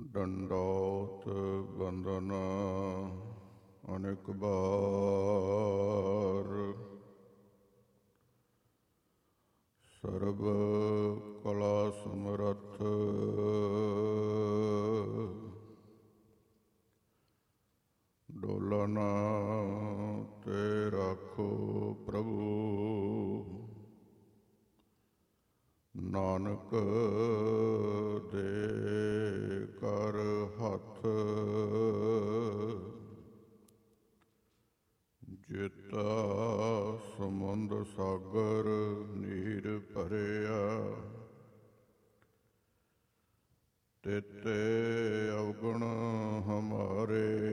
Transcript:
ਡੰਡੌਤ ਬੰਦਨ ਅਨੇਕ ਬਾਰ। ਸਰਬ ਕਲਾ ਸਮਰੱਥ ਡੋਲਨ ਤੇ ਰਾਖੋ ਪ੍ਰਭੂ। ਨਾਨਕ ਦੇ ਕਰ ਹੱਥ ਜੇਤਾ ਸਮੁੰਦ ਸਾਗਰ ਨੀਰ ਭਰਿਆ। ਤੇਤੇ ਅਵਗੁਣ ਹਮਾਰੇ